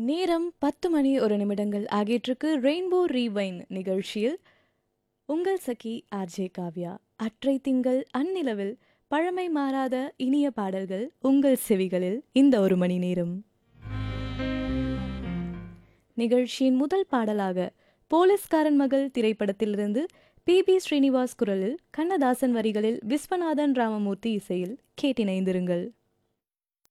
நேரம் 10 மணி 1 நிமிடங்கள் ஆகிட்டிருக்கு. Rainbow rewind நிகழ்ச்சியில் உங்கள் சகி ஆர்ஜே காவ்யா. அற்றை திங்கள் அந்நிலவில் பழமை மாறாத இனிய பாடல்கள் உங்கள் செவிகளில் இந்த 1 மணி நேரம். நிகழ்ச்சியின் முதல் பாடலாக போலீஸ்காரன் மகள் திரைப்படத்திலிருந்து பி ஸ்ரீனிவாஸ் குரலில், கண்ணதாசன் வரிகளில், விஸ்வநாதன் ராமமூர்த்தி இசையில் கேட்டிணைந்திருங்கள்.